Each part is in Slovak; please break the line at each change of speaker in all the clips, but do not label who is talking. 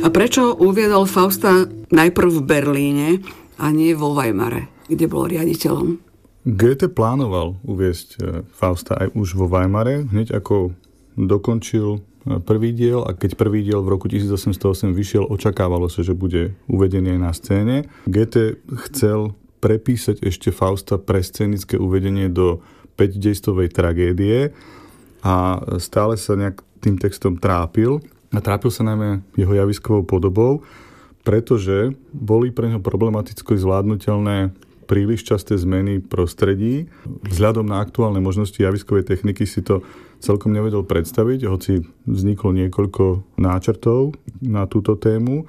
A prečo uviedol Fausta najprv v Berlíne a nie vo Weimare, kde bol riaditeľom?
Goethe plánoval uviesť Fausta aj už vo Weimare, hneď ako dokončil prvý diel, a keď prvý diel v roku 1808 vyšiel, očakávalo sa, že bude uvedený aj na scéne. Goethe chcel prepísať ešte Fausta pre scénické uvedenie do 5-dejstovej tragédie a stále sa nejak tým textom trápil. A trápil sa najmä jeho javiskovou podobou, pretože boli pre neho problematicky zvládnutelné príliš časté zmeny prostredí. Vzhľadom na aktuálne možnosti javiskovej techniky si to celkom nevedel predstaviť, hoci vzniklo niekoľko náčrtov na túto tému.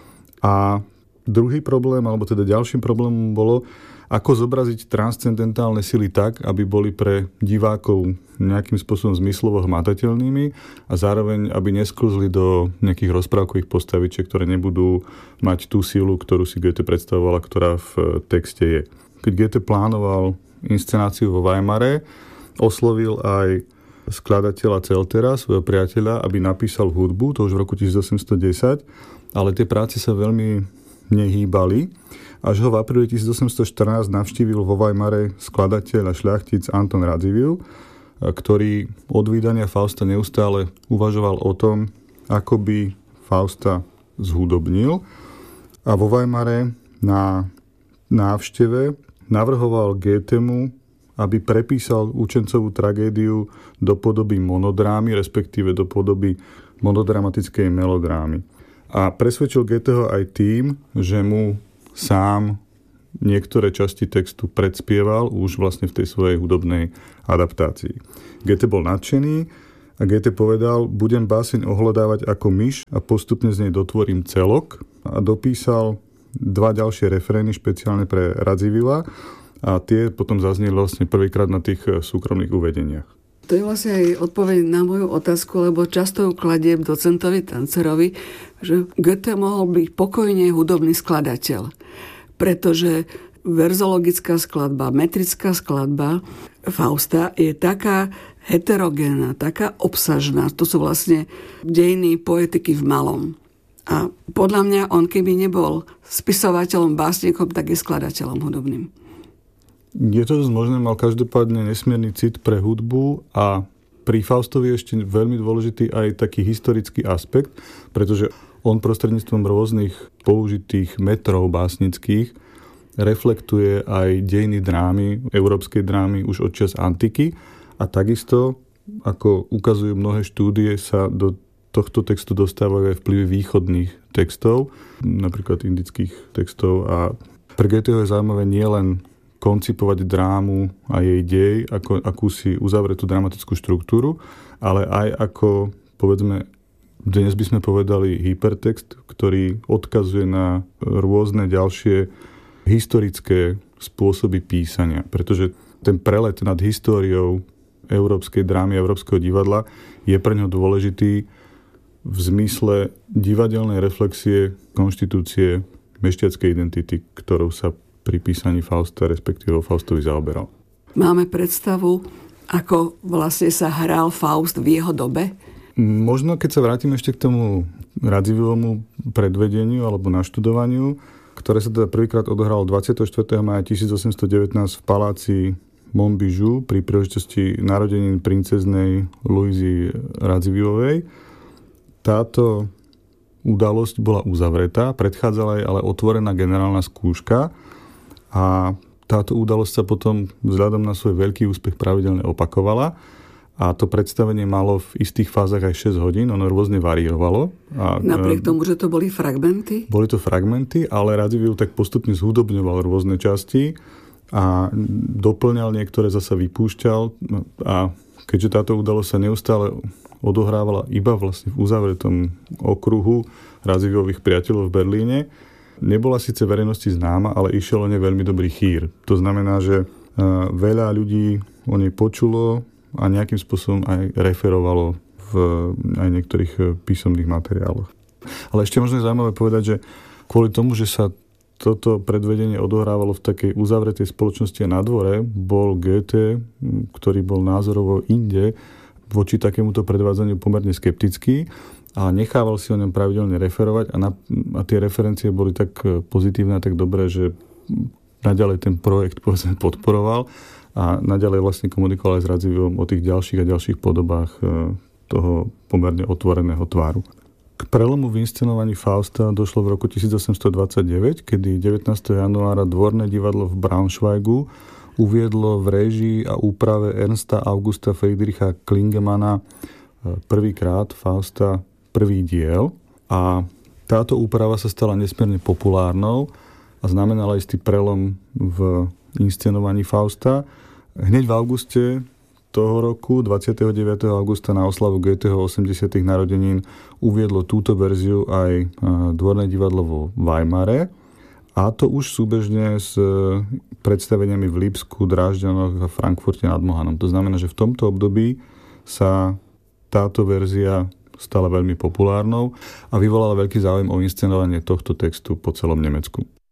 A druhý problém, alebo teda ďalším problémom bolo, ako zobraziť transcendentálne sily tak, aby boli pre divákov nejakým spôsobom zmyslovo hmatateľnými a zároveň, aby nesklzli do nejakých rozprávkových postavičiek, ktoré nebudú mať tú silu, ktorú si Goethe predstavovala, ktorá v texte je. Keď Goethe plánoval inscenáciu vo Weimare, oslovil aj skladateľa Zeltera, svojho priateľa, aby napísal hudbu, to už v roku 1810, ale tie práce sa veľmi nehýbali. Až ho v apríli 1814 navštívil vo Weimare skladateľ a šľachtic Anton Radziwiłł, ktorý od vydania Fausta neustále uvažoval o tom, ako by Fausta zhudobnil. A vo Weimare na návšteve navrhoval Goethemu, aby prepísal učencovú tragédiu do podoby monodrámy, respektíve do podoby monodramatickej melodrámy. A presvedčil Goetheho aj tým, že mu sám niektoré časti textu predspieval už vlastne v tej svojej hudobnej adaptácii. Goethe bol nadšený a Goethe povedal, budem báseň ohľadávať ako myš a postupne z nej dotvorím celok, a dopísal 2 ďalšie refrény špeciálne pre Radziwiłła a tie potom zazneli vlastne prvýkrát na tých súkromných uvedeniach.
To je vlastne aj odpoveď na moju otázku, lebo často ju kladiem docentovi Tancerovi, že Goethe mohol byť pokojne hudobný skladateľ, pretože verzologická skladba, metrická skladba Fausta je taká heterogénna, taká obsažná. To sú vlastne dejiny poetiky v malom. A podľa mňa on, keby nebol spisovateľom, básnikom, tak je skladateľom hudobným.
Je to možné, mal každopádne nesmierny cit pre hudbu a pri Faustovi je ešte veľmi dôležitý aj taký historický aspekt, pretože on prostredníctvom rôznych použitých metrov básnických reflektuje aj dejiny drámy, európskej drámy už od čias antiky a takisto, ako ukazujú mnohé štúdie, sa do tohto textu dostávajú aj vplyvy východných textov, napríklad indických textov, a pre Goetheho je zaujímavé nielen koncipovať drámu a jej dej ako akúsi uzavretú dramatickú štruktúru, ale aj ako, povedzme, dnes by sme povedali hypertext, ktorý odkazuje na rôzne ďalšie historické spôsoby písania. Pretože ten prelet nad históriou európskej drámy, európskeho divadla je pre ňo dôležitý v zmysle divadelnej reflexie konštitúcie mešťackej identity, ktorou sa pri písaní Fausta, respektíve Faustovi zaoberal.
Máme predstavu, ako vlastne sa hral Faust v jeho dobe?
Možno, keď sa vrátime ešte k tomu Radziwiłłomu predvedeniu alebo naštudovaniu, ktoré sa teda prvýkrát odohralo 24. mája 1819 v paláci Montbijou pri príležitosti narodenín princeznej Luizy Radziwiłłovej. Táto udalosť bola uzavretá, predchádzala jej ale otvorená generálna skúška a táto udalosť sa potom vzhľadom na svoj veľký úspech pravidelne opakovala a to predstavenie malo v istých fázach aj 6 hodín, ono rôzne variovalo. A
napriek tomu, že to boli fragmenty?
Boli to fragmenty, ale Radziwiłł tak postupne zhudobňoval rôzne časti a doplňal niektoré, zasa vypúšťal a keďže táto udalosť sa neustále odohrávala iba vlastne v uzavretom okruhu Radziwiłłových priateľov v Berlíne, nebola síce verejnosti známa, ale išiel o nej veľmi dobrý chýr. To znamená, že veľa ľudí o nej počulo a nejakým spôsobom aj referovalo v aj niektorých písomných materiáloch. Ale ešte možno je zaujímavé povedať, že kvôli tomu, že sa toto predvedenie odohrávalo v takej uzavretej spoločnosti a na dvore, bol Goethe, ktorý bol názorovo inde, voči takémuto predvádzaniu pomerne skeptický a nechával si o ňom pravidelne referovať a tie referencie boli tak pozitívne a tak dobré, že naďalej ten projekt podporoval a naďalej vlastne komunikoval aj s Radziviľom o tých ďalších a ďalších podobách toho pomerne otvoreného tváru. K prelomu v inscenovaní Fausta došlo v roku 1829, kedy 19. januára Dvorné divadlo v Braunschweigu uviedlo v réžii a úprave Ernsta Augusta Friedricha Klingemana prvýkrát Fausta prvý diel a táto úprava sa stala nesmierne populárnou a znamenala istý prelom v inscenovaní Fausta. Hneď v auguste toho roku, 29. augusta na oslavu Goetheho 80. narodenín uviedlo túto verziu aj Dvorné divadlo vo Weimare a to už súbežne s predstaveniami v Lipsku, Drážďanoch a Frankfurte nad Mohanom. To znamená, že v tomto období sa táto verzia stala veľmi populárnou a vyvolala veľký záujem o inscenovanie tohto textu po celom Nemecku.